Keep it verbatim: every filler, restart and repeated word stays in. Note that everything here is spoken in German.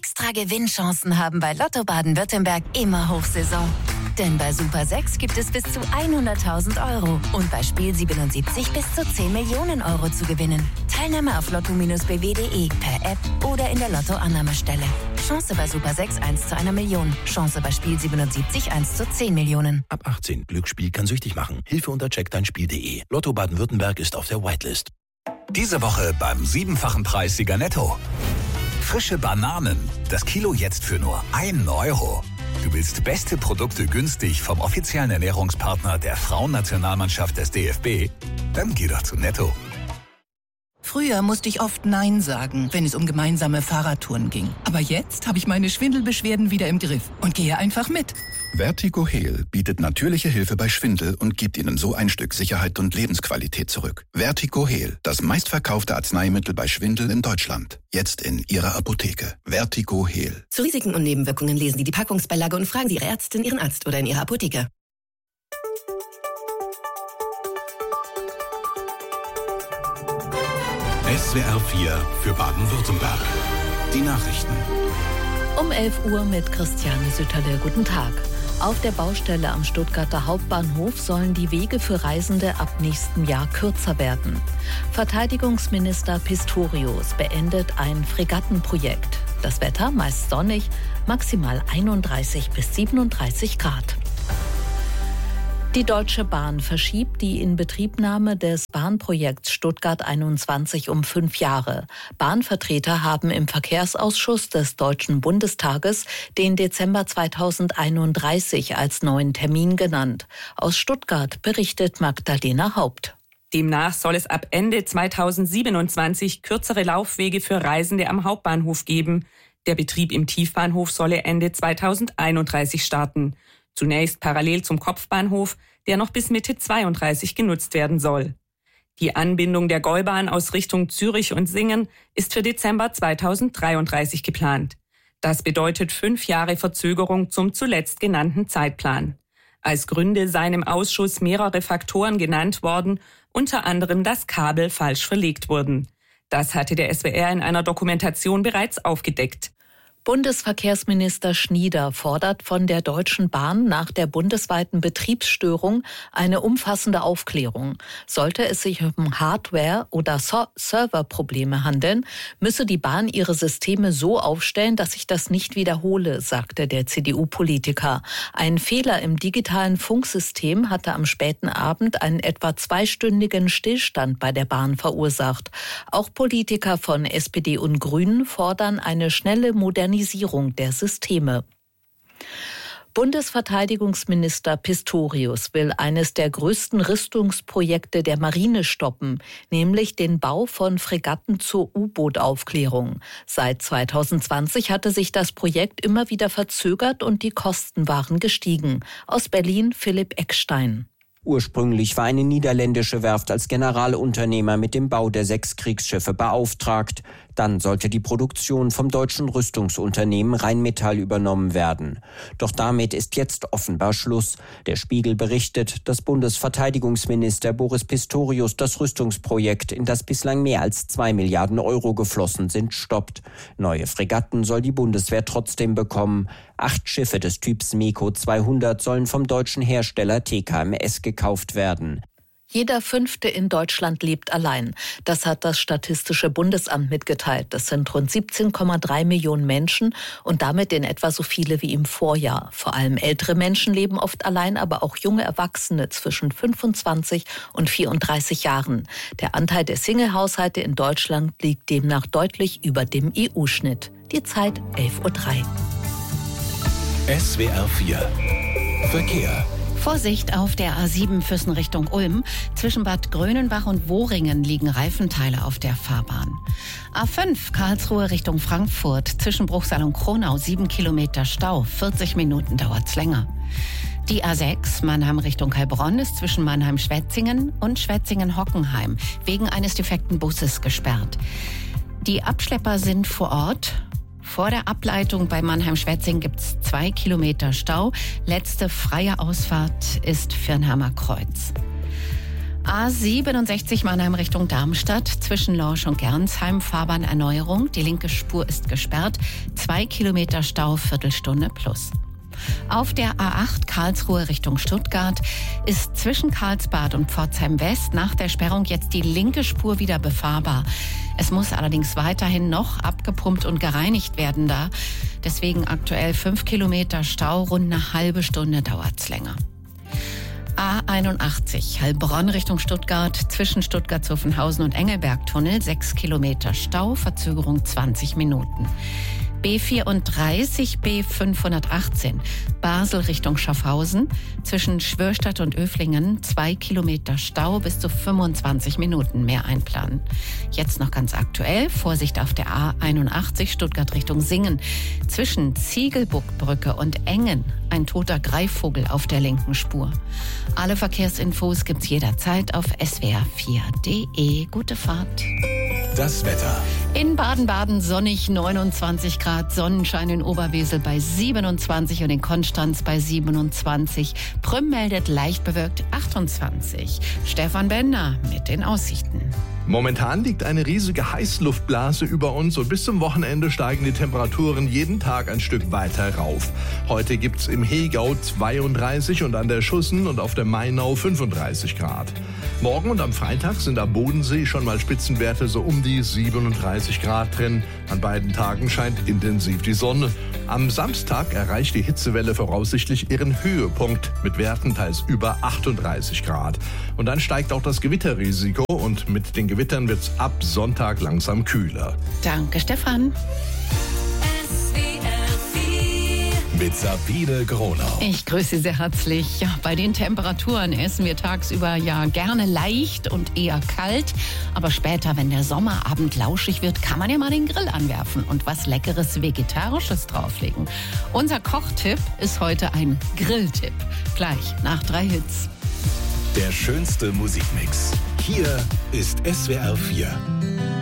Extra Gewinnchancen haben bei Lotto Baden-Württemberg immer Hochsaison. Denn bei Super sechs gibt es bis zu hunderttausend Euro und bei Spiel siebenundsiebzig bis zu zehn Millionen Euro zu gewinnen. Teilnahme auf lotto Bindestrich b w punkt d e, per App oder in der Lotto-Annahmestelle. Chance bei Super sechs eins zu einer Million. Chance bei Spiel siebenundsiebzig eins zu zehn Millionen. Ab achtzehn. Glücksspiel kann süchtig machen. Hilfe unter check dein spiel punkt de. Lotto Baden-Württemberg ist auf der Whitelist. Diese Woche beim siebenfachen Preissieger Netto. Frische Bananen. Das Kilo jetzt für nur ein Euro. Du willst beste Produkte günstig vom offiziellen Ernährungspartner der Frauennationalmannschaft des D F B? Dann geh doch zu Netto. Früher musste ich oft Nein sagen, wenn es um gemeinsame Fahrradtouren ging. Aber jetzt habe ich meine Schwindelbeschwerden wieder im Griff und gehe einfach mit. Vertigo Heal bietet natürliche Hilfe bei Schwindel und gibt Ihnen so ein Stück Sicherheit und Lebensqualität zurück. Vertigo Heal, das meistverkaufte Arzneimittel bei Schwindel in Deutschland. Jetzt in Ihrer Apotheke. Vertigo Heal. Zu Risiken und Nebenwirkungen lesen Sie die Packungsbeilage und fragen Sie Ihre Ärztin, Ihren Arzt oder in Ihrer Apotheke. S W R vier für Baden-Württemberg. Die Nachrichten. Um elf Uhr mit Christiane Sütterle. Guten Tag. Auf der Baustelle am Stuttgarter Hauptbahnhof sollen die Wege für Reisende ab nächstem Jahr kürzer werden. Verteidigungsminister Pistorius beendet ein Fregattenprojekt. Das Wetter meist sonnig, maximal einunddreißig bis siebenunddreißig Grad. Die Deutsche Bahn verschiebt die Inbetriebnahme des Bahnprojekts Stuttgart einundzwanzig um fünf Jahre. Bahnvertreter haben im Verkehrsausschuss des Deutschen Bundestages den Dezember zweitausendeinunddreißig als neuen Termin genannt. Aus Stuttgart berichtet Magdalena Haupt. Demnach soll es ab Ende zweitausendsiebenundzwanzig kürzere Laufwege für Reisende am Hauptbahnhof geben. Der Betrieb im Tiefbahnhof solle Ende zweitausendeinunddreißig starten. Zunächst parallel zum Kopfbahnhof, der noch bis Mitte zweiunddreißig genutzt werden soll. Die Anbindung der Gäubahn aus Richtung Zürich und Singen ist für Dezember zweitausenddreiunddreißig geplant. Das bedeutet fünf Jahre Verzögerung zum zuletzt genannten Zeitplan. Als Gründe seien im Ausschuss mehrere Faktoren genannt worden, unter anderem, dass Kabel falsch verlegt wurden. Das hatte der S W R in einer Dokumentation bereits aufgedeckt. Bundesverkehrsminister Schnieder fordert von der Deutschen Bahn nach der bundesweiten Betriebsstörung eine umfassende Aufklärung. Sollte es sich um Hardware- oder so- Serverprobleme handeln, müsse die Bahn ihre Systeme so aufstellen, dass sich das nicht wiederhole, sagte der C D U-Politiker. Ein Fehler im digitalen Funksystem hatte am späten Abend einen etwa zweistündigen Stillstand bei der Bahn verursacht. Auch Politiker von S P D und Grünen fordern eine schnelle Modernisierung der Systeme. Bundesverteidigungsminister Pistorius will eines der größten Rüstungsprojekte der Marine stoppen, nämlich den Bau von Fregatten zur U-Boot-Aufklärung. Seit zweitausendzwanzig hatte sich das Projekt immer wieder verzögert und die Kosten waren gestiegen. Aus Berlin Philipp Eckstein. Ursprünglich war eine niederländische Werft als Generalunternehmer mit dem Bau der sechs Kriegsschiffe beauftragt. Dann sollte die Produktion vom deutschen Rüstungsunternehmen Rheinmetall übernommen werden. Doch damit ist jetzt offenbar Schluss. Der Spiegel berichtet, dass Bundesverteidigungsminister Boris Pistorius das Rüstungsprojekt, in das bislang mehr als zwei Milliarden Euro geflossen sind, stoppt. Neue Fregatten soll die Bundeswehr trotzdem bekommen. Acht Schiffe des Typs MEKO zweihundert sollen vom deutschen Hersteller T K M S gekauft werden. Jeder Fünfte in Deutschland lebt allein. Das hat das Statistische Bundesamt mitgeteilt. Das sind rund siebzehn Komma drei Millionen Menschen und damit in etwa so viele wie im Vorjahr. Vor allem ältere Menschen leben oft allein, aber auch junge Erwachsene zwischen fünfundzwanzig und vierunddreißig Jahren. Der Anteil der Single-Haushalte in Deutschland liegt demnach deutlich über dem E U-Schnitt. Die Zeit elf Uhr drei. S W R vier Verkehr. Vorsicht auf der A sieben Füssen Richtung Ulm. Zwischen Bad Grönenbach und Wohringen liegen Reifenteile auf der Fahrbahn. A fünf Karlsruhe Richtung Frankfurt. Zwischen Bruchsal und Kronau sieben Kilometer Stau. vierzig Minuten dauert's länger. Die A sechs Mannheim Richtung Heilbronn ist zwischen Mannheim-Schwetzingen und Schwetzingen-Hockenheim wegen eines defekten Busses gesperrt. Die Abschlepper sind vor Ort. Vor der Ableitung bei Mannheim-Schwetzingen gibt es zwei Kilometer Stau. Letzte freie Ausfahrt ist Firnheimer Kreuz. A siebenundsechzig Mannheim Richtung Darmstadt, zwischen Lorsch und Gernsheim, Fahrbahnerneuerung. Die linke Spur ist gesperrt. Zwei Kilometer Stau, Viertelstunde plus. Auf der A acht Karlsruhe Richtung Stuttgart ist zwischen Karlsbad und Pforzheim West nach der Sperrung jetzt die linke Spur wieder befahrbar. Es muss allerdings weiterhin noch abgepumpt und gereinigt werden da. Deswegen aktuell fünf Kilometer Stau, rund eine halbe Stunde dauert's länger. A einundachtzig Heilbronn Richtung Stuttgart, zwischen Stuttgart-Zuffenhausen und Engelberg-Tunnel, sechs Kilometer Stau, Verzögerung zwanzig Minuten. B vierunddreißig B fünfhundertachtzehn Basel Richtung Schaffhausen, zwischen Schwörstadt und Öflingen, zwei Kilometer Stau, bis zu fünfundzwanzig Minuten mehr einplanen. Jetzt noch ganz aktuell, Vorsicht auf der A einundachtzig Stuttgart Richtung Singen, zwischen Ziegelbuckbrücke und Engen, ein toter Greifvogel auf der linken Spur. Alle Verkehrsinfos gibt's jederzeit auf S W R vier punkt de. Gute Fahrt. Das Wetter. In Baden-Baden sonnig, neunundzwanzig Grad, Sonnenschein in Oberwesel bei siebenundzwanzig und in Konstanz bei siebenundzwanzig. Prüm meldet leicht bewölkt achtundzwanzig. Stefan Bender mit den Aussichten. Momentan liegt eine riesige Heißluftblase über uns und bis zum Wochenende steigen die Temperaturen jeden Tag ein Stück weiter rauf. Heute gibt's im Hegau zweiunddreißig und an der Schussen und auf der Mainau fünfunddreißig Grad. Morgen und am Freitag sind am Bodensee schon mal Spitzenwerte so um die siebenunddreißig Grad drin. An beiden Tagen scheint intensiv die Sonne. Am Samstag erreicht die Hitzewelle voraussichtlich ihren Höhepunkt mit Werten teils über achtunddreißig Grad. Und dann steigt auch das Gewitterrisiko und mit den Gewittern wird's ab Sonntag langsam kühler. Danke, Stefan. Mit Sabine Gronau. Ich grüße Sie sehr herzlich. Ja, bei den Temperaturen essen wir tagsüber ja gerne leicht und eher kalt. Aber später, wenn der Sommerabend lauschig wird, kann man ja mal den Grill anwerfen und was Leckeres Vegetarisches drauflegen. Unser Kochtipp ist heute ein Grilltipp. Gleich nach drei Hits. Der schönste Musikmix. Hier ist S W R vier.